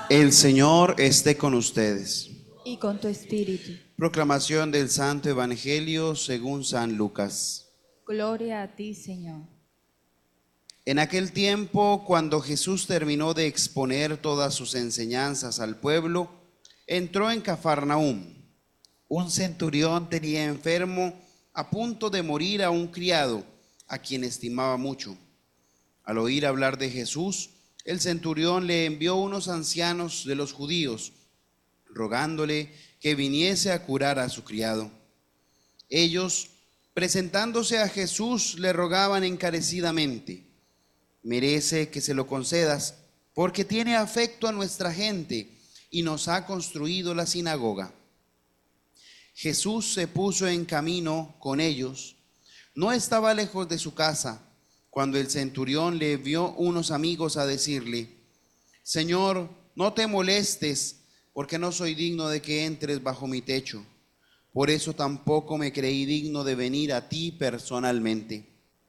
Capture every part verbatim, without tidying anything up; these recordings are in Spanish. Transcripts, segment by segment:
El Señor esté con ustedes. Y con tu espíritu. Proclamación del Santo Evangelio según San Lucas. Gloria a ti, Señor. En aquel tiempo, cuando Jesús terminó de exponer todas sus enseñanzas al pueblo, entró en Cafarnaúm. Un centurión tenía enfermo, a punto de morir, a un criado, a quien estimaba mucho. Al oír hablar de Jesús, el centurión le envió unos ancianos de los judíos, rogándole que viniese a curar a su criado. Ellos, presentándose a Jesús, le rogaban encarecidamente: merece que se lo concedas, porque tiene afecto a nuestra gente y nos ha construido la sinagoga. Jesús se puso en camino con ellos. No estaba lejos de su casa cuando el centurión le envió unos amigos a decirle: Señor, no te molestes, porque no soy digno de que entres bajo mi techo. Por eso tampoco me creí digno de venir a ti personalmente.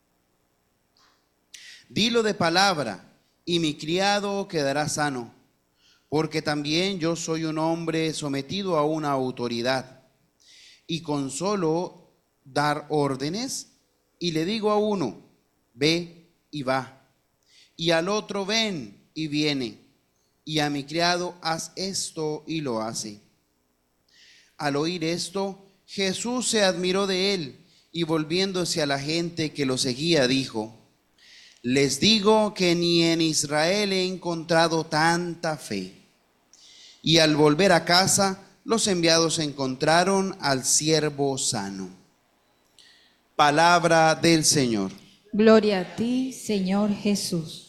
Dilo de palabra, y mi criado quedará sano, porque también yo soy un hombre sometido a una autoridad, y con solo dar órdenes, y le digo a uno: ve y va, y al otro: ven y viene, y a mi criado: haz esto, y lo hace. Al oír esto, Jesús se admiró de él, y volviéndose a la gente que lo seguía, dijo: les digo que ni en Israel he encontrado tanta fe. Y al volver a casa, los enviados encontraron al siervo sano. Palabra del Señor. Gloria a ti, Señor Jesús.